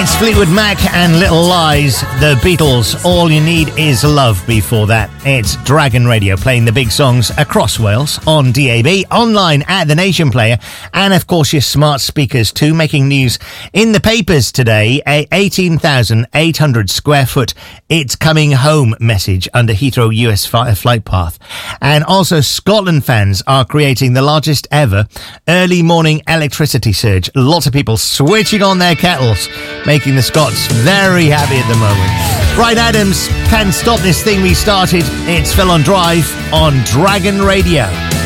It's Fleetwood Mac and Little Lies, the Beatles, All You Need Is Love before that. It's Dragon Radio playing the big songs across Wales on DAB, online at the Nation Player, and of course your smart speakers too, making news in the papers today. A 18,800 square foot It's Coming Home message under Heathrow US flight path. And also Scotland fans are creating the largest ever early morning electricity surge. Lots of people switching on their kettles, making the Scots very happy at the moment. Bryan Adams, Can't Stop This Thing We Started. It's Phil on Drive on Dragon Radio.